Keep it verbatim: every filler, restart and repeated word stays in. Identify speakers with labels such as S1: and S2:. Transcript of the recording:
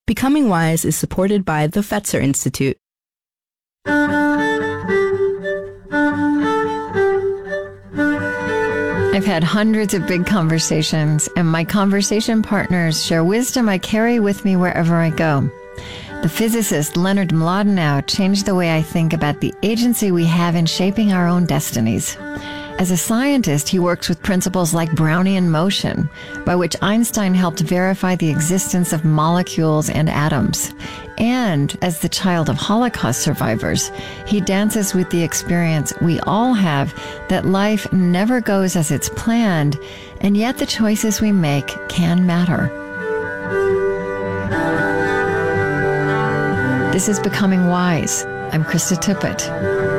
S1: Becoming Wise is supported by the Fetzer Institute.
S2: I've had hundreds of big conversations, and my conversation partners share wisdom I carry with me wherever I go. The physicist Leonard Mlodinow changed the way I think about the agency we have in shaping our own destinies. As a scientist, he works with principles like Brownian motion, by which Einstein helped verify the existence of molecules and atoms. And as the child of Holocaust survivors, he dances with the experience we all have that life never goes as it's planned, and yet the choices we make can matter. This is Becoming Wise. I'm Krista Tippett.